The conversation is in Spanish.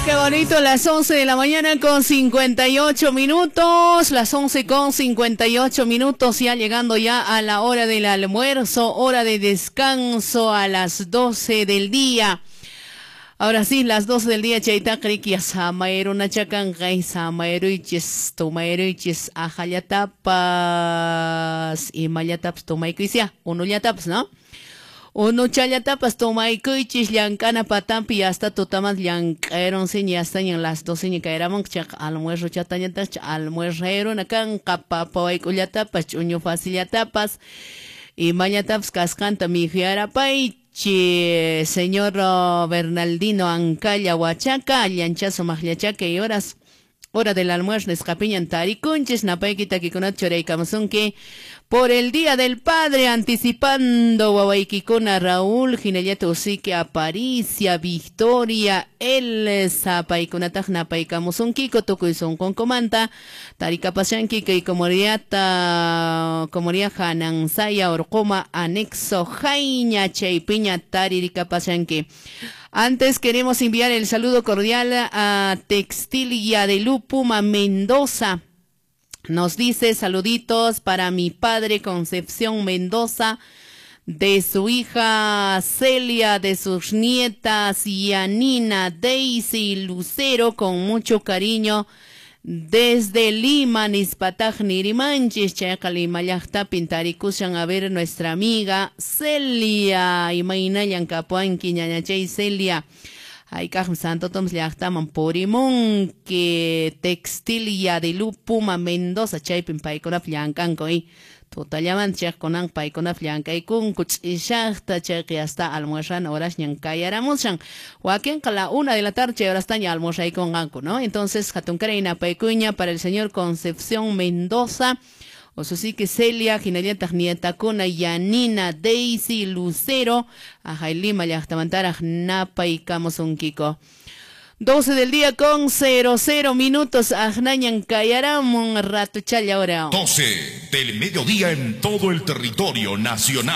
Qué bonito, las 11 de la mañana con 58 minutos, las 11 con 58 minutos, ya llegando ya a la hora del almuerzo, hora de descanso a las 12 del día. Ahora sí, las 12 del día, chaita kriki samaero na chakangay samaero ichis tomaero ichis ajayatapas y mayataps tomaikuisia, uno yataps, ¿no? Uno chayatapas tomaikuichis llancana patampi hasta totamas llancaeron sin ya están en las 12 ni caeramos chak almuerzo chatañatas almuerzo nakan kapapawaikuyatapas chuño faciliatapas y mayataps cascanta mi hiarapay. Señor Bernaldino Ancaya Huachaca, Llanchazo Magliachaca y hora del almuerzo, escapiñan taricunches, napaikita kikunat choreikamusunki, por el Día del Padre, anticipando Wawaikikuna Raúl, Ginellato Usique, Aparicia, Victoria, El Zapaikunatag Napaikamusunki, Kotokuizun con comanta, Tarikapashanki, que Comoria Hanansaya, Orcoma, Anexo, Jaiña, Chaipiña, Taririkapashanki. Antes queremos enviar el saludo cordial a Textilia de Lupuma Mendoza. Nos dice saluditos para mi padre Concepción Mendoza, de su hija Celia, de sus nietas Yanina, Daisy y Lucero, con mucho cariño. Desde Lima, Nispataj, Nirimanchis, Chacalimayachta, Pintaricusan, a ver nuestra amiga Celia, y Mainayan Capuanqui, Ñañachay Celia. Ay, Cajum Santo Toms Liachtaman, Porimón, que Textilia de Lupuma Mendoza, Chaypin Paiconaf Yancanco, y Totallaman Chaconan Paiconaf Yancay, Kunkuch y Shachta, Cheque hasta almuerzan horas Ñancayaramushan. Joaquín, a la 1 de la tarde, ahora están ya almuerzay con Ganco, ¿no? Entonces, Hatuncareina Paicuña para el señor Concepción Mendoza. O sí que Celia, Ginarieta, Nieta, Cona, Yanina, Daisy, Lucero, a Jailima, Yachtamantara, Napa y Camosun Kiko. 12 del día con 00 minutos, Ajnañan Cayaram, un rato chaya ahora. 12 del mediodía en todo el territorio nacional.